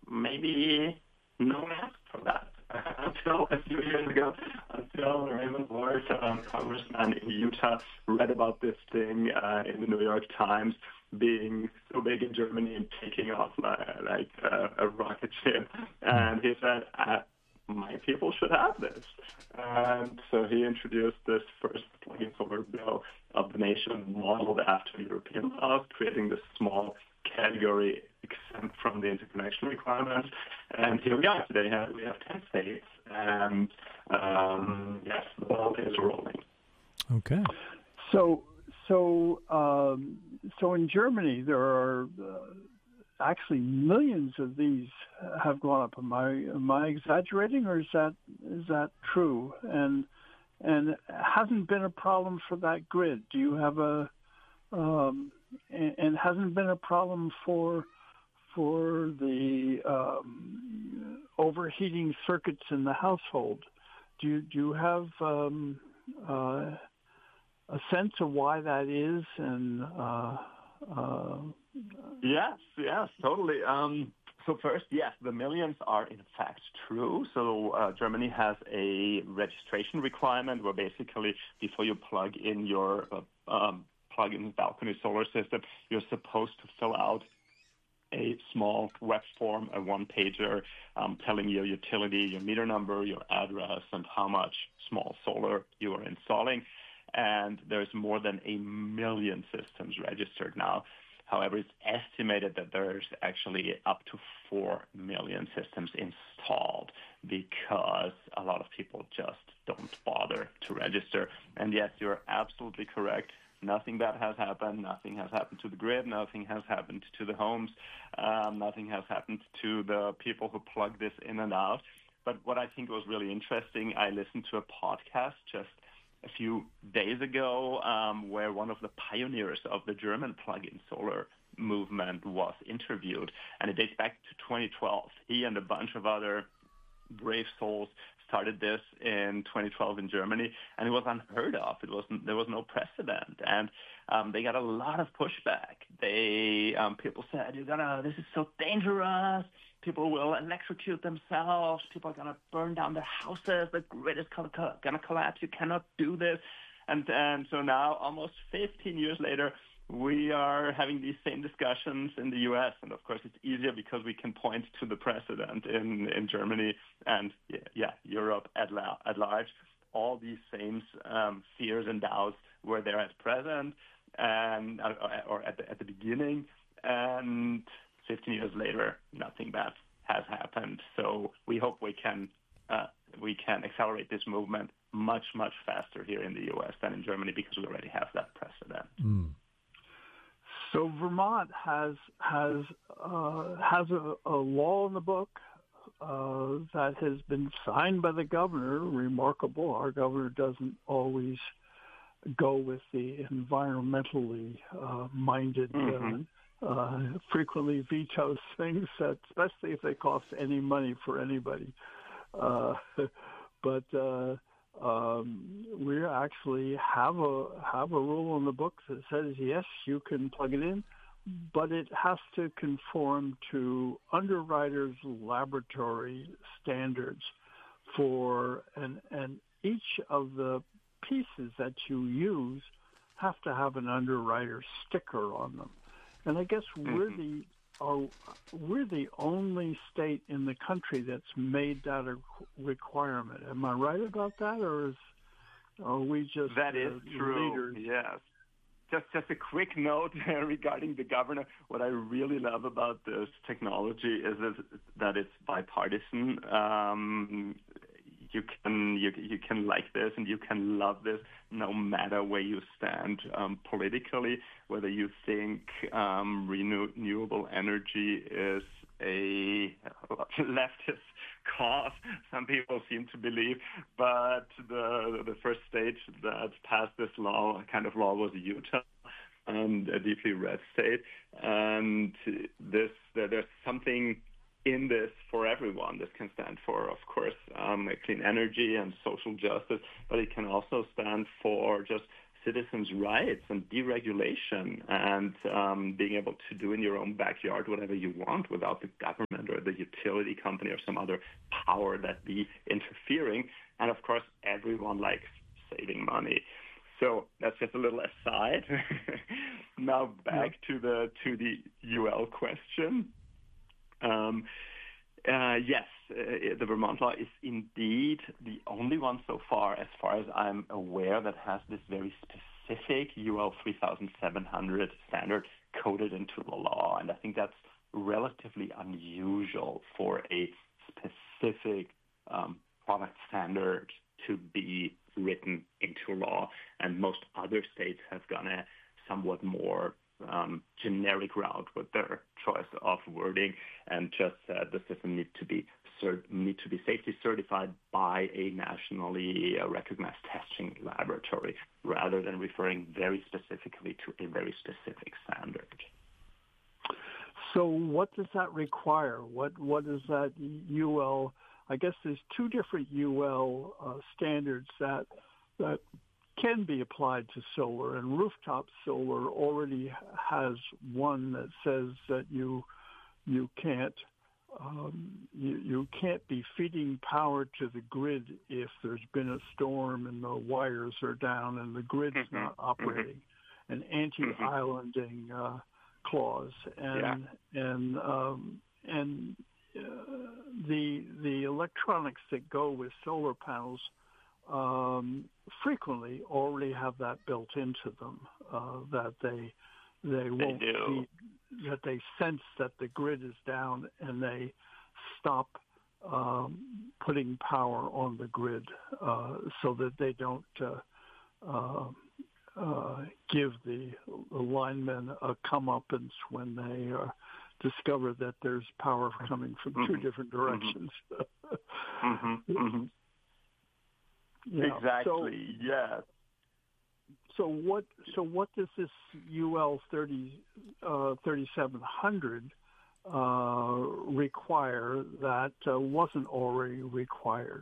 maybe no one asked for that until a few years ago, until Raymond Lord, congressman in Utah, read about this thing in the New York Times being so big in Germany and taking off like a rocket ship. And he said, my people should have this. And so he introduced this first plug-in solar bill of the nation modeled after European laws, creating this small category exempt from the interconnection requirements. And here we are today. We have 10 states, and yes, the ball is rolling. Okay. So in Germany, there are actually millions of these have gone up. Am I exaggerating, or is that true? And hasn't been a problem for that grid. Do you have and hasn't been a problem for the overheating circuits in the household? Do you have a sense of why that is? And Yes, totally. So first, yes, the millions are in fact true. So Germany has a registration requirement where basically before you plug in your plug-in balcony solar system, you're supposed to fill out a small web form, a one-pager, telling your utility, your meter number, your address, and how much small solar you are installing. And there's more than 1 million systems registered now. However, it's estimated that there's actually up to 4 million systems installed because a lot of people just don't bother to register. And yes, you're absolutely correct. Nothing bad has happened. Nothing has happened to the grid. Nothing has happened to the homes. Nothing has happened to the people who plug this in and out. But what I think was really interesting, I listened to a podcast just a few days ago where one of the pioneers of the German plug-in solar movement was interviewed. And it dates back to 2012. He and a bunch of other brave souls started this in 2012 in Germany, and it was unheard of. There was no precedent, and they got a lot of pushback. People said, this is so dangerous. People will electrocute themselves. People are going to burn down their houses. The grid is going to collapse. You cannot do this. And so now, almost 15 years later, we are having these same discussions in the U.S. And, of course, it's easier because we can point to the precedent in Germany and, Europe at large. All these same fears and doubts were there at present and or at the beginning. And 15 years later, nothing bad has happened. So we hope we can accelerate this movement much, much faster here in the U.S. than in Germany because we already have that precedent. Mm. So Vermont has a law in the book that has been signed by the governor. Remarkable. Our governor doesn't always go with the environmentally minded. Frequently vetoes things, especially if they cost any money for anybody. But we actually have a rule in the book that says yes, you can plug it in, but it has to conform to Underwriters Laboratory standards for and each of the pieces that you use have to have an underwriter sticker on them. And I guess we're the only state in the country that's made that a requirement. Am I right about that, or are we just that is true? Leaders? Yes. Just a quick note regarding the governor. What I really love about this technology is that it's bipartisan. You can like this and you can love this no matter where you stand politically, whether you think renewable energy is a leftist cause. Some people seem to believe, but the first state that passed this kind of law was Utah, and a deeply red state. And there's something in this for everyone. This can stand for, of course, clean energy and social justice, but it can also stand for just citizens' rights and deregulation and being able to do in your own backyard whatever you want without the government or the utility company or some other power that be interfering. And of course, everyone likes saving money. So that's just a little aside. Now back to the UL question. Yes, the Vermont law is indeed the only one so far, as I'm aware, that has this very specific UL 3700 standard coded into the law. And I think that's relatively unusual for a specific product standard to be written into law. And most other states have gone a somewhat more generic route with their choice of wording and just said the system need to be safety certified by a nationally recognized testing laboratory, rather than referring very specifically to a very specific standard. So what does that require? What is that UL? I guess there's two different UL standards that can be applied to solar, and rooftop solar already has one that says that you can't be feeding power to the grid if there's been a storm and the wires are down and the grid's not operating. An anti-islanding clause, the electronics that go with solar panels frequently already have that built into them, that they won't be, that they sense that the grid is down and they stop putting power on the grid, so that they don't give the linemen a comeuppance when they discover that there's power coming from two different directions. Exactly. Yes. So what does this UL 3700 require that wasn't already required?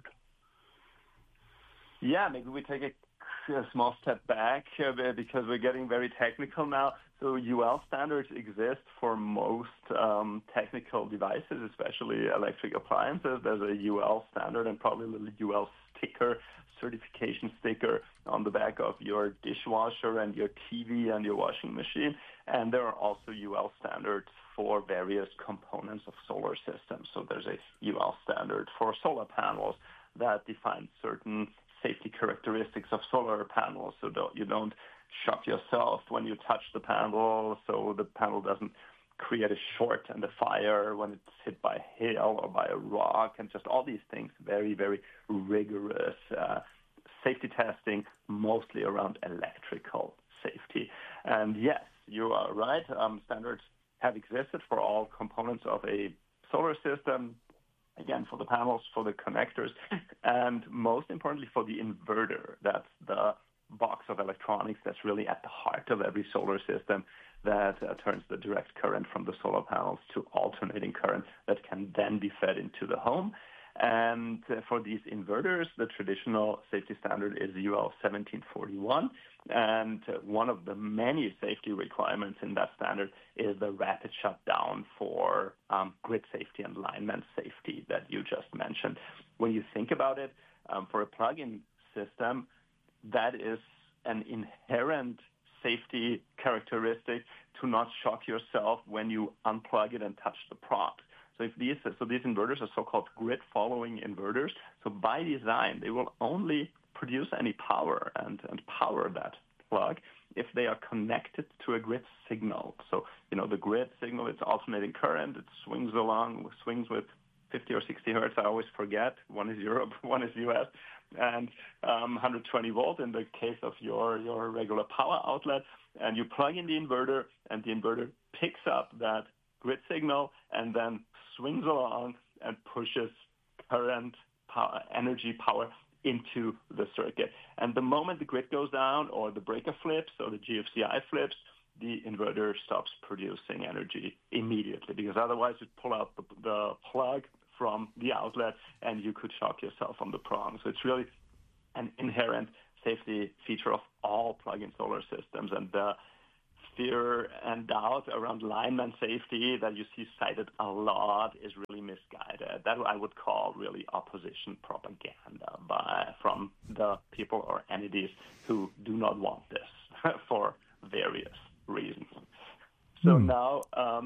Yeah, maybe we take a small step back because we're getting very technical now. So UL standards exist for most technical devices, especially electric appliances. There's a UL standard and probably a little UL sticker, certification sticker on the back of your dishwasher and your TV and your washing machine. And there are also UL standards for various components of solar systems. So there's a UL standard for solar panels that defines certain safety characteristics of solar panels, so you don't shock yourself when you touch the panel, so the panel doesn't create a short and a fire when it's hit by hail or by a rock, and just all these things, very, very rigorous safety testing, mostly around electrical safety. And yes, you are right. Standards have existed for all components of a solar system, again, for the panels, for the connectors, and most importantly for the inverter. That's the box of electronics that's really at the heart of every solar system that turns the direct current from the solar panels to alternating current that can then be fed into the home. And for these inverters, the traditional safety standard is UL 1741. And one of the many safety requirements in that standard is the rapid shutdown for grid safety and lineman safety that you just mentioned. When you think about it, for a plug-in system, that is an inherent safety characteristic to not shock yourself when you unplug it and touch the props. So these inverters are so-called grid-following inverters. So by design, they will only produce any power and power that plug if they are connected to a grid signal. So, the grid signal, it's alternating current. It swings with 50 or 60 hertz. I always forget. One is Europe, one is US, and 120 volt in the case of your regular power outlet. And you plug in the inverter, and the inverter picks up that grid signal and then swings along and pushes current power, energy power into the circuit. And the moment the grid goes down or the breaker flips or the GFCI flips, the inverter stops producing energy immediately, because otherwise you'd pull out the plug from the outlet and you could shock yourself on the prong. So it's really an inherent safety feature of all plug-in solar systems. And the fear and doubt around lineman safety that you see cited a lot is really misguided. That I would call really opposition propaganda from the people or entities who do not want this for various reasons. So now,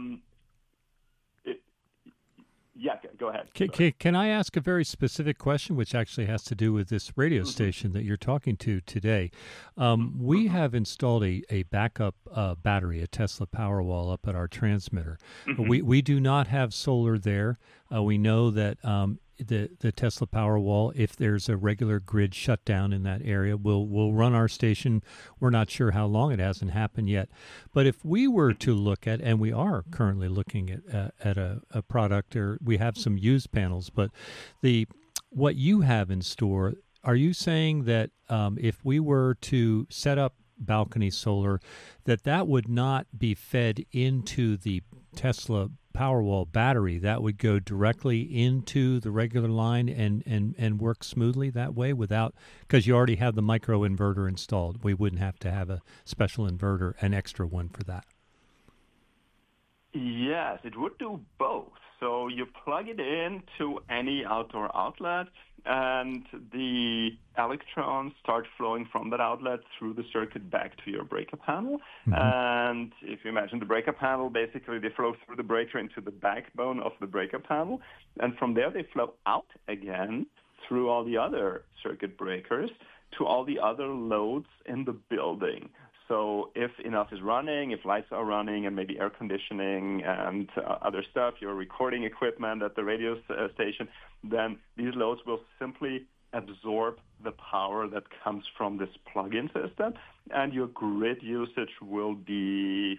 go ahead. Can I ask a very specific question, which actually has to do with this radio station that you're talking to today? We have installed a backup battery, a Tesla Powerwall, up at our transmitter. We do not have solar there. We know that the Tesla Powerwall, if there's a regular grid shutdown in that area, will run our station. We're not sure how long. It hasn't happened yet. But if we were to look at, and we are currently looking at a product, or we have some used panels, but what you have in store, are you saying that if we were to set up balcony solar, that would not be fed into the Tesla Powerwall battery, that would go directly into the regular line and work smoothly that way without, because you already have the micro inverter installed. We wouldn't have to have a special inverter, an extra one for that. Yes, it would do both. So you plug it into any outdoor outlet, and the electrons start flowing from that outlet through the circuit back to your breaker panel. And if you imagine the breaker panel, basically they flow through the breaker into the backbone of the breaker panel, and from there they flow out again through all the other circuit breakers to all the other loads in the building. So if enough is running, if lights are running and maybe air conditioning and other stuff, your recording equipment at the radio station, then these loads will simply absorb the power that comes from this plug-in system, and your grid usage will be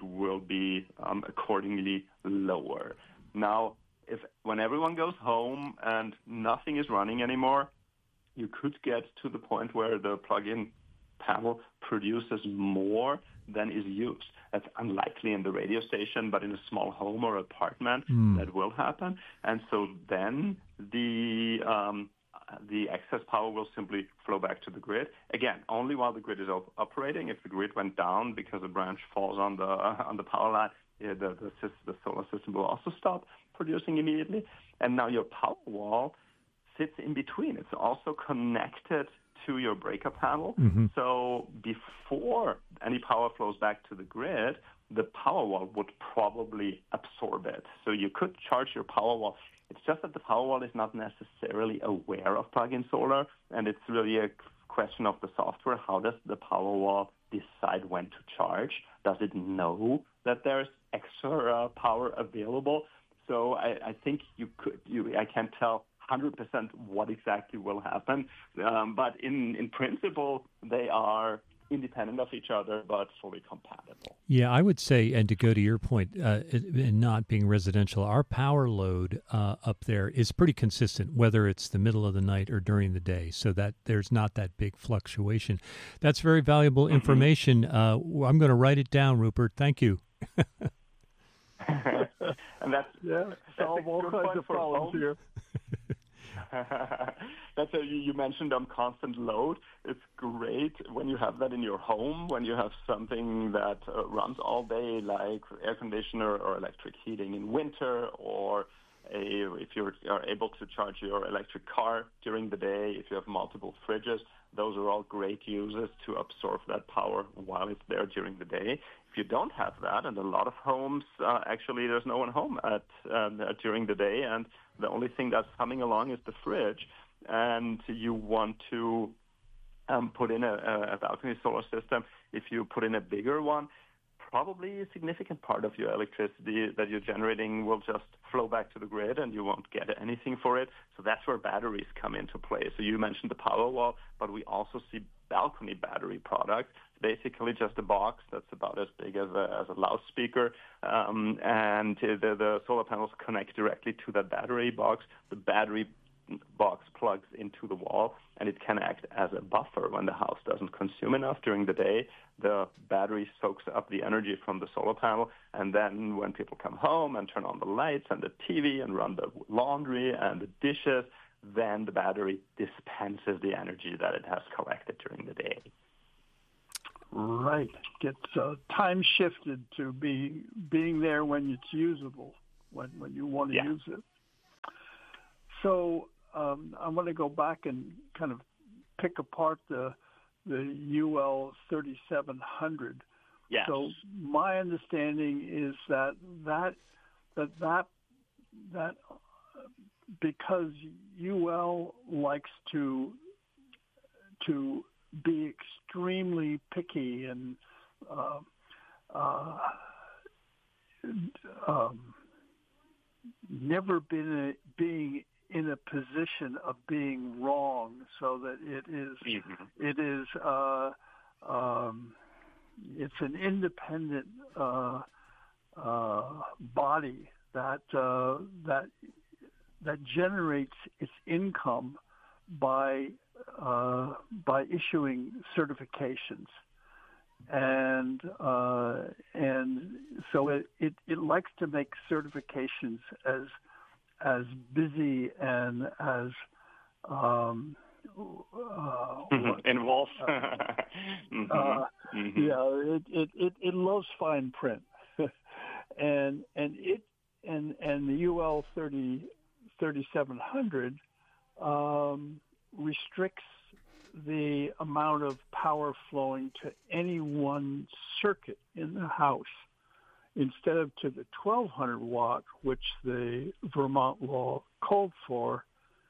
accordingly lower. Now, when everyone goes home and nothing is running anymore, you could get to the point where the plug-in panel produces more than is used. That's unlikely in the radio station, but in a small home or apartment, that will happen. And so then the excess power will simply flow back to the grid. Again, only while the grid is operating. If the grid went down because a branch falls on the power line, the solar system will also stop producing immediately. And now your Powerwall sits in between. It's also connected to your breaker panel. So before any power flows back to the grid, the Powerwall would probably absorb it. So you could charge your Powerwall. It's just that the Powerwall is not necessarily aware of plug-in solar, and it's really a question of the software. How does the Powerwall decide when to charge? Does it know that there's extra power available? So I think I can't tell 100% what exactly will happen. But in principle, they are independent of each other, but fully compatible. Yeah, I would say, and to go to your point, in not being residential, our power load up there is pretty consistent, whether it's the middle of the night or during the day, so that there's not that big fluctuation. That's very valuable information. I'm going to write it down, Rupert. Thank you. And that's solve all kinds of problems here. You mentioned constant load. It's great when you have that in your home, when you have something that runs all day, like air conditioner or electric heating in winter, or if you are able to charge your electric car during the day, if you have multiple fridges. Those are all great uses to absorb that power while it's there during the day. If you don't have that, and a lot of homes, actually there's no one home during the day, and the only thing that's coming along is the fridge, and you want to put in a balcony solar system. If you put in a bigger one, probably a significant part of your electricity that you're generating will just flow back to the grid, and you won't get anything for it. So that's where batteries come into play. So you mentioned the Powerwall, but we also see balcony battery products. Basically just a box that's about as big as a loudspeaker, and the solar panels connect directly to that battery box. The battery box plugs into the wall, and it can act as a buffer when the house doesn't consume enough during the day. The battery soaks up the energy from the solar panel, and then when people come home and turn on the lights and the TV and run the laundry and the dishes, then the battery dispenses the energy that it has collected during the day. Right. Gets time shifted to being there when it's usable, when you want to use it. So I want to go back and kind of pick apart the UL 3700. Yes. So my understanding is that because UL likes to be extremely picky and never being in a position of being wrong, so that it is it's an independent body that generates its income by issuing certifications, and so it likes to make certifications as busy and as involved. It loves fine print, and the UL 3700 restricts the amount of power flowing to any one circuit in the house, instead of to the 1200 watt, which the Vermont law called for.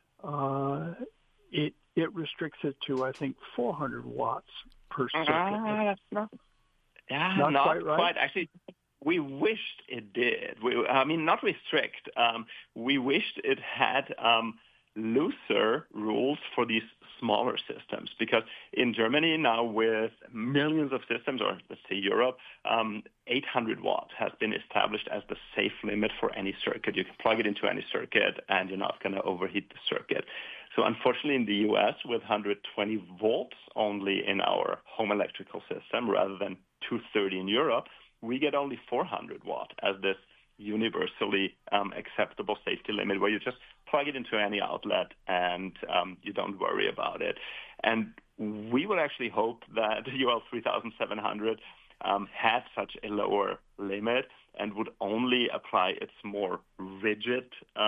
It restricts it to, I think, 400 watts per circuit. Not quite right. Quite. Actually, we wished it did. Not restrict. We wished it had looser rules for these smaller systems, because in Germany now, with millions of systems, or let's say Europe, 800 watts has been established as the safe limit for any circuit. You can plug it into any circuit and you're not going to overheat the circuit. So unfortunately in the US, with 120 volts only in our home electrical system rather than 230 in Europe, we get only 400 watt as this universally acceptable safety limit, where you just plug it into any outlet and you don't worry about it. And we would actually hope that the UL 3700 had such a lower limit and would only apply its more rigid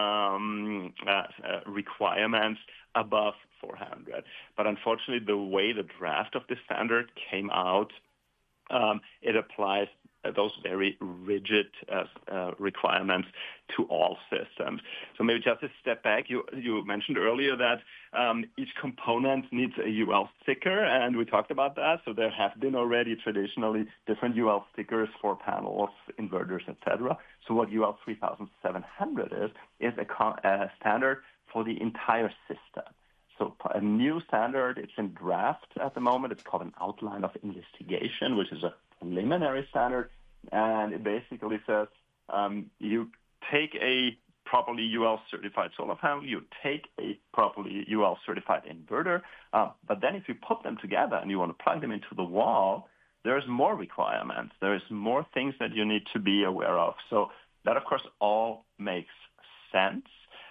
requirements above 400. But unfortunately, the way the draft of the standard came out, it applies those very rigid requirements to all systems. So maybe just a step back, you mentioned earlier that each component needs a UL sticker, and we talked about that. So there have been already traditionally different UL stickers for panels, inverters, etc. So what UL 3700 is a standard for the entire system. So a new standard, it's in draft at the moment. It's called an outline of investigation, which is a preliminary standard, and it basically says you take a properly UL-certified solar panel, you take a properly UL-certified inverter, but then if you put them together and you want to plug them into the wall, there's more requirements. There's more things that you need to be aware of. So that, of course, all makes sense.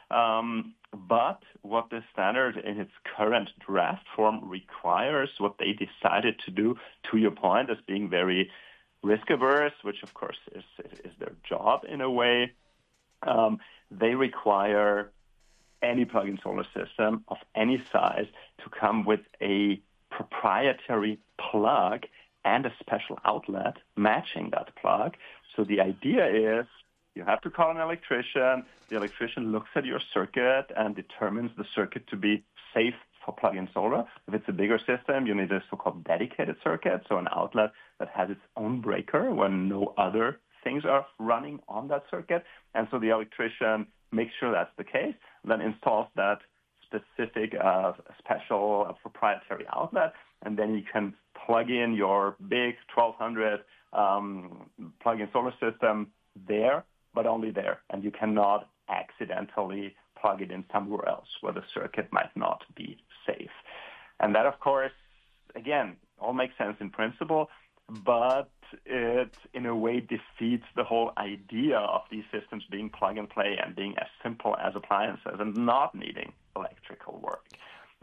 But what the standard in its current draft form requires, what they decided to do, to your point, as being very risk-averse, which of course is their job in a way, they require any plug-in solar system of any size to come with a proprietary plug and a special outlet matching that plug. So the idea is you have to call an electrician. The electrician looks at your circuit and determines the circuit to be safe for plug-in solar. If it's a bigger system, you need a so-called dedicated circuit, so an outlet that has its own breaker when no other things are running on that circuit. And so the electrician makes sure that's the case, then installs that specific special proprietary outlet, and then you can plug in your big 1200 plug-in solar system there, but only there. And you cannot accidentally plug it in somewhere else where the circuit might not be safe. And that, of course, again, all makes sense in principle, but it, in a way, defeats the whole idea of these systems being plug and play and being as simple as appliances and not needing electric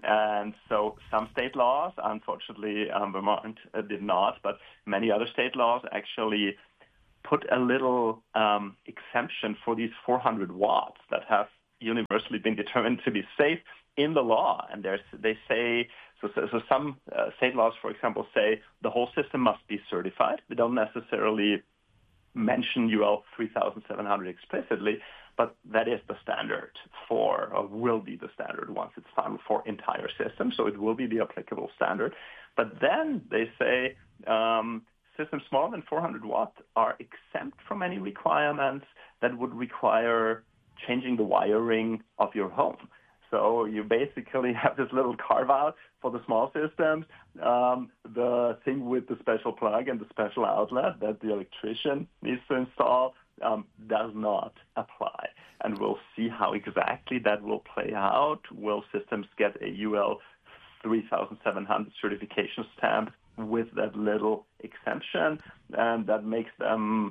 And so some state laws, unfortunately, Vermont did not, but many other state laws actually put a little exemption for these 400 watts that have universally been determined to be safe in the law. And they say, so some state laws, for example, say the whole system must be certified. They don't necessarily mention UL 3700 explicitly, but that is the standard for, or will be the standard once it's final for entire systems. So it will be the applicable standard. But then they say systems smaller than 400 watts are exempt from any requirements that would require changing the wiring of your home. So you basically have this little carve-out for the small systems, the thing with the special plug and the special outlet that the electrician needs to install does not apply. And we'll see how exactly that will play out. Will systems get a UL 3700 certification stamp with that little exemption, and that makes them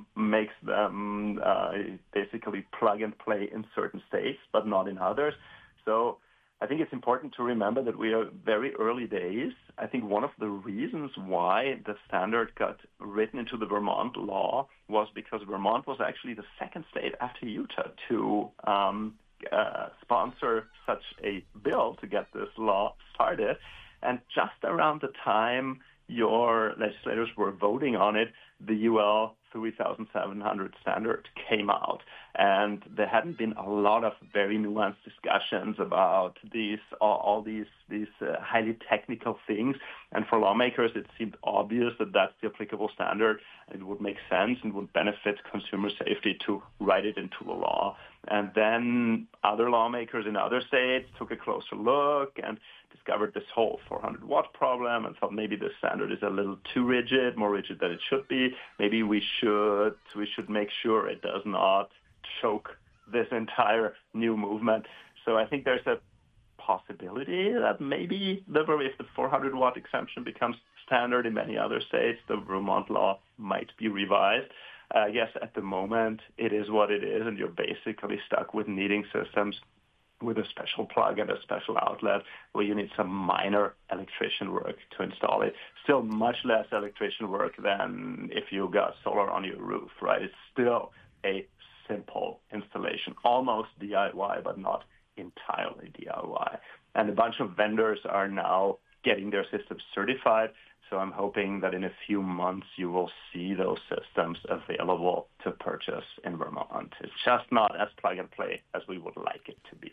basically plug and play in certain states, but not in others. So I think it's important to remember that we are very early days. I think one of the reasons why the standard got written into the Vermont law was because Vermont was actually the second state after Utah to sponsor such a bill to get this law started. And just around the time your legislators were voting on it, the UL 3700 standard came out. And there hadn't been a lot of very nuanced discussions about all these highly technical things. And for lawmakers, it seemed obvious that that's the applicable standard. It would make sense and would benefit consumer safety to write it into the law. And then other lawmakers in other states took a closer look and discovered this whole 400-watt problem and thought maybe the standard is a little too rigid, more rigid than it should be. Maybe we should make sure it does not choke this entire new movement. So I think there's a possibility that maybe if the 400-watt exemption becomes standard in many other states, the Vermont law might be revised. I guess at the moment it is what it is, and you're basically stuck with needing systems with a special plug and a special outlet where you need some minor electrician work to install it. Still much less electrician work than if you got solar on your roof, right? It's still a simple installation, almost DIY, but not entirely DIY. And a bunch of vendors are now getting their systems certified. So I'm hoping that in a few months you will see those systems available to purchase in Vermont. It's just not as plug and play as we would like it to be.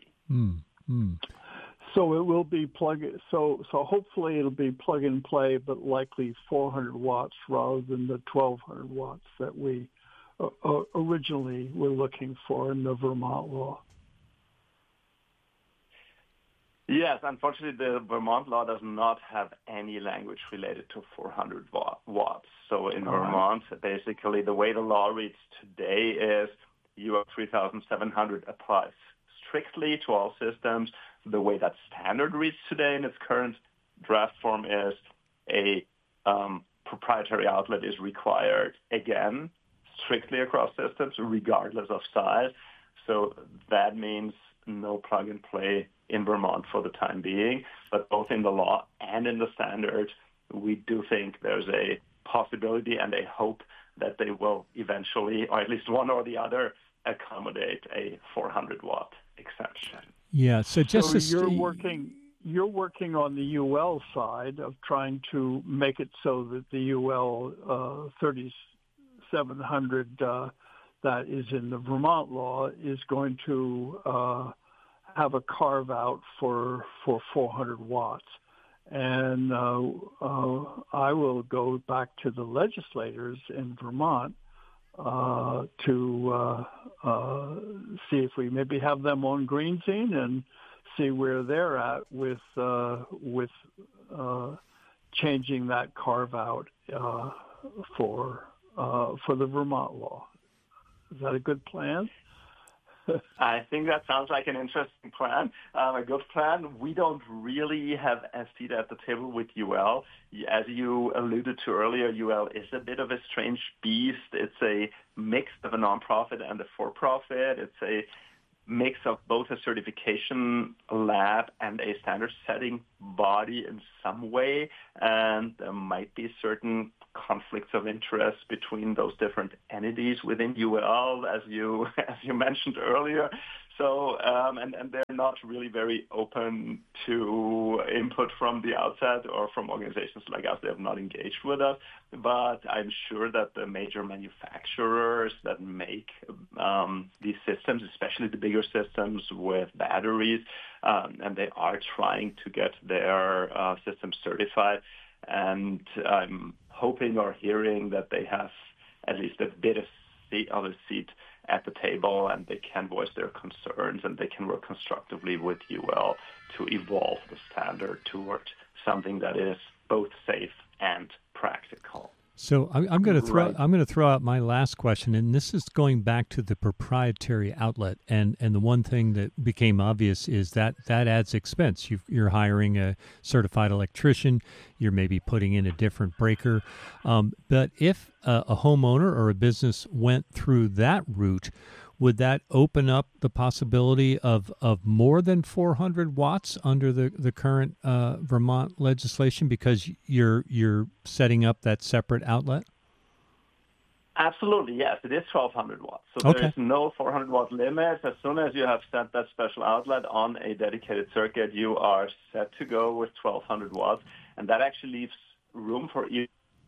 So it will be So hopefully it'll be plug and play, but likely 400 watts rather than the 1,200 watts that we originally were looking for in the Vermont law. Yes, unfortunately, the Vermont law does not have any language related to 400 watts. So in Vermont, basically, the way the law reads today is UL 3700 applies strictly to all systems. The way that standard reads today in its current draft form is a proprietary outlet is required, again, strictly across systems, regardless of size. So that means no plug and play in Vermont for the time being, but both in the law and in the standard, we do think there's a possibility and a hope that they will eventually, or at least one or the other, accommodate a 400-watt exemption. Yeah, so you're working on the UL side of trying to make it so that the UL 3700 that is in the Vermont law is going to have a carve out for 400 watts. And I will go back to the legislators in Vermont to see if we maybe have them on Green Scene and see where they're at with changing that carve out for the Vermont law. Is that a good plan? I think that sounds like an interesting plan, a good plan. We don't really have a seat at the table with UL. As you alluded to earlier, UL is a bit of a strange beast. It's a mix of a nonprofit and a for-profit. It's a mix of both a certification lab and a standard setting body in some way, and there might be certain conflicts of interest between those different entities within UL, as you mentioned earlier. So, and they're not really very open to input from the outside or from organizations like us. They have not engaged with us. But I'm sure that the major manufacturers that make these systems, especially the bigger systems with batteries, and they are trying to get their systems certified. And I'm hoping or hearing that they have at least a bit of a seat at the table, and they can voice their concerns, and they can work constructively with UL to evolve the standard toward something that is both safe and practical. So I'm going to throw out my last question, and this is going back to the proprietary outlet. And the one thing that became obvious is that adds expense. You're hiring a certified electrician. You're maybe putting in a different breaker. But if a homeowner or a business went through that route, would that open up the possibility of more than 400 watts under the current Vermont legislation because you're setting up that separate outlet? Absolutely, yes. It is 1,200 watts. So there is no 400 watt limit. As soon as you have set that special outlet on a dedicated circuit, you are set to go with 1,200 watts. And that actually leaves room for you.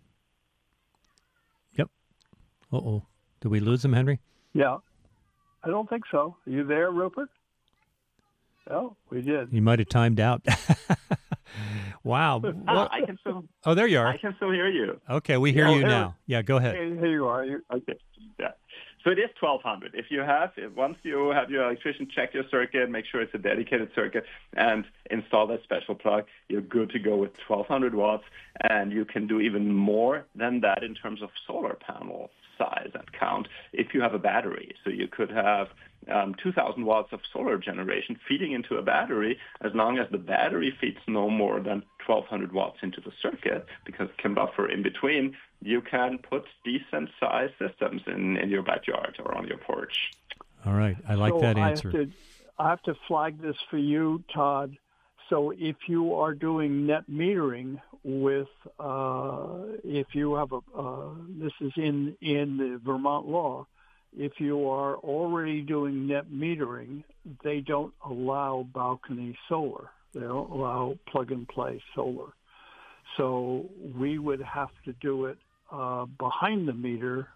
Yep. Uh-oh. Did we lose him, Henry? Yeah. I don't think so. Are you there, Rupert? Oh, we did. You might have timed out. Wow. I can still. Oh, there you are. I can still hear you. Okay, we hear you now. Yeah, go ahead. Here you are. Okay. Yeah. So it is 1,200. Once you have your electrician check your circuit, make sure it's a dedicated circuit, and install that special plug, you're good to go with 1,200 watts, and you can do even more than that in terms of solar panel size and count if you have a battery. So you could have 2,000 watts of solar generation feeding into a battery, as long as the battery feeds no more than 1,200 watts into the circuit, because it can buffer in between. You can put decent-sized systems in your backyard or on your porch. All right. I like that answer. I have to flag this for you, Todd. So if you are doing net metering with, if you have this is in the Vermont law, if you are already doing net metering, they don't allow balcony solar. They don't allow plug-and-play solar. So we would have to do it behind the meter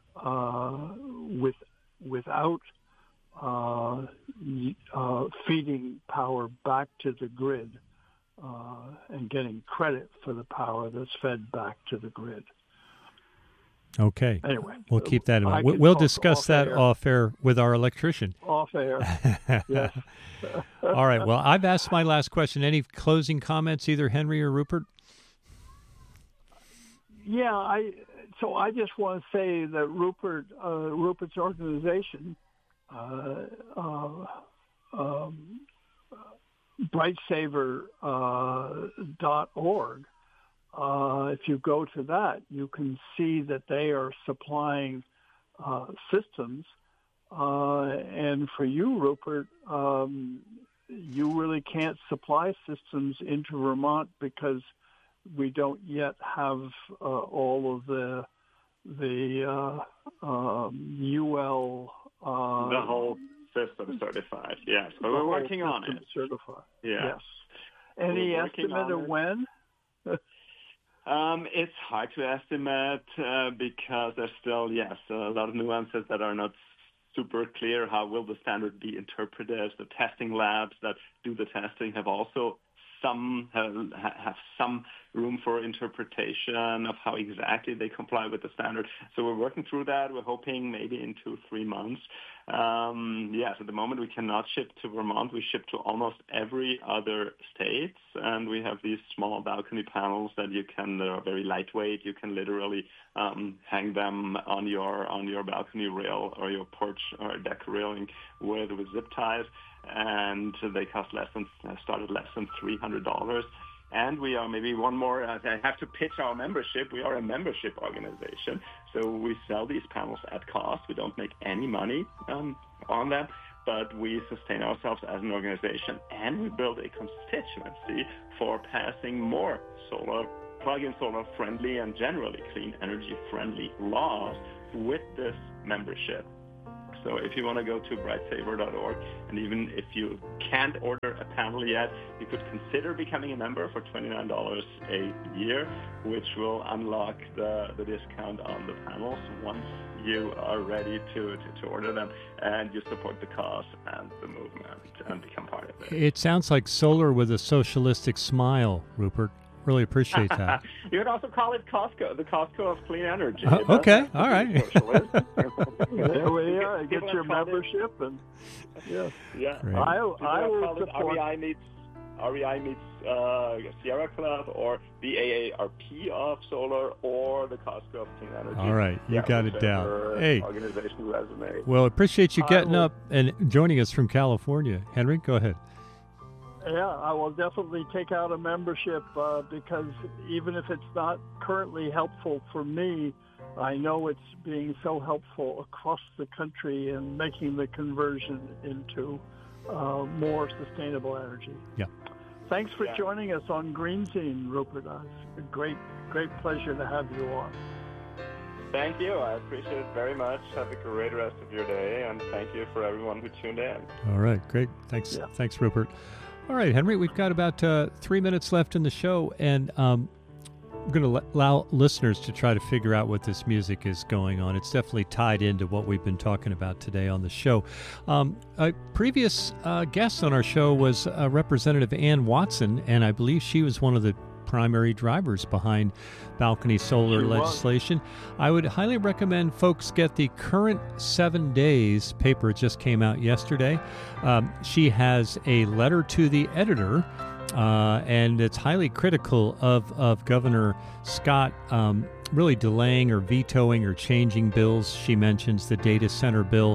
without feeding power back to the grid and getting credit for the power that's fed back to the grid. Okay. Anyway, we'll keep that in mind. We'll discuss that off air with our electrician. Off air. Yes. All right. Well, I've asked my last question. Any closing comments, either Henry or Rupert? Yeah, I just want to say that Rupert's organization, brightsaver.org, if you go to that, you can see that they are supplying systems. And for you, Rupert, you really can't supply systems into Vermont because we don't yet have all of the UL. The whole system certified, yes. But we're working on it. Certified. Yeah. Yes. Any estimate of when? It's hard to estimate because there's still, a lot of nuances that are not super clear. How will the standard be interpreted? The testing labs that do the testing have also have some room for interpretation of how exactly they comply with the standard. So we're working through that. We're hoping maybe in 2-3 months. At the moment we cannot ship to Vermont. We ship to almost every other state, and we have these small balcony panels that are very lightweight. You can literally hang them on your balcony rail or your porch or deck railing with zip ties, and they started less than $300. And we are maybe one more, I have to pitch our membership. We are a membership organization. So we sell these panels at cost. We don't make any money on them. but we sustain ourselves as an organization, and we build a constituency for passing more plug-in solar-friendly and generally clean energy-friendly laws with this membership. So if you want to go to brightsaver.org, and even if you can't order a panel yet, you could consider becoming a member for $29 a year, which will unlock the discount on the panels once you are ready to order them, and you support the cause and the movement and become part of it. It sounds like solar with a socialistic smile, Rupert. Really appreciate that. You could also call it Costco, the Costco of clean energy. Okay, all right. There we are. Get your membership, and yeah. I will support. REI meets Sierra Club, or the AARP of solar, or the Costco of clean energy. All right, you got it down. Hey, organization resume. Well, appreciate you getting up and joining us from California. Henry, go ahead. Yeah, I will definitely take out a membership because even if it's not currently helpful for me, I know it's being so helpful across the country in making the conversion into more sustainable energy. Yeah. Thanks for joining us on Green Zine, Rupert. It's a great pleasure to have you on. Thank you. I appreciate it very much. Have a great rest of your day, and thank you for everyone who tuned in. All right, great. Thanks, Thanks, Rupert. All right, Henry, we've got about 3 minutes left in the show, and I'm going to allow listeners to try to figure out what this music is going on. It's definitely tied into what we've been talking about today on the show. A previous guest on our show was Representative Ann Watson, and I believe she was one of the primary drivers behind balcony solar legislation. I would highly recommend folks get the Current 7 Days paper. It just came out yesterday. She has a letter to the editor, and it's highly critical of Governor Scott really delaying or vetoing or changing bills. She mentions the data center bill,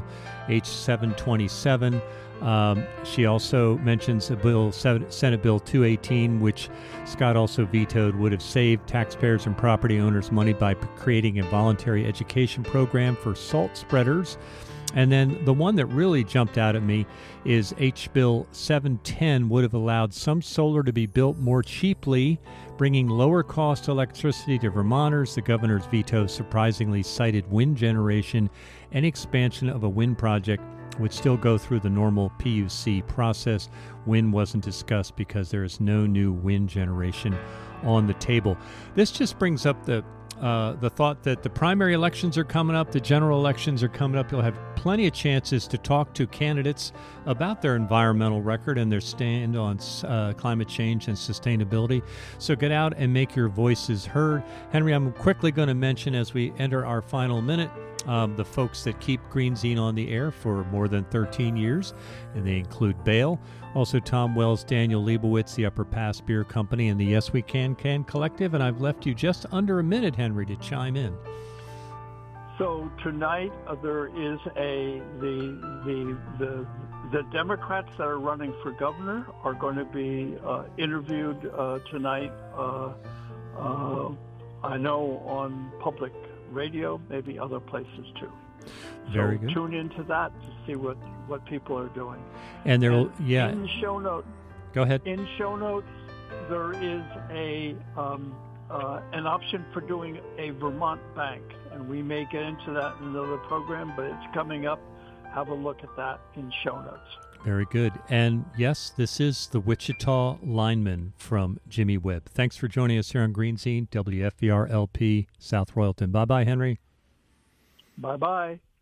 H727. She also mentions a bill, Senate Bill 218, which Scott also vetoed, would have saved taxpayers and property owners money by creating a voluntary education program for salt spreaders. And then the one that really jumped out at me is H. Bill 710 would have allowed some solar to be built more cheaply, bringing lower cost electricity to Vermonters. The governor's veto surprisingly cited wind generation and expansion of a wind project would still go through the normal PUC process. Wind wasn't discussed because there is no new wind generation on the table. This just brings up the thought that the primary elections are coming up, the general elections are coming up. You'll have plenty of chances to talk to candidates about their environmental record and their stand on climate change and sustainability. So get out and make your voices heard. Henry, I'm quickly going to mention as we enter our final minute, the folks that keep Green Zine on the air for more than 13 years, and they include Bale, also Tom Wells, Daniel Leibowitz, the Upper Pass Beer Company, and the Yes We Can Collective. And I've left you just under a minute, Henry, to chime in. So tonight there is the Democrats that are running for governor are going to be interviewed tonight. I know on public radio, maybe other places too. Very good. Tune into that to see what people are doing. And there will, in show notes. Go ahead. In show notes, there is an option for doing a Vermont bank, and we may get into that in another program, but it's coming up. Have a look at that in show notes. Very good. And yes, this is the Wichita lineman from Jimmy Webb. Thanks for joining us here on Green Zine, WFVR LP, South Royalton. Bye-bye, Henry. Bye-bye.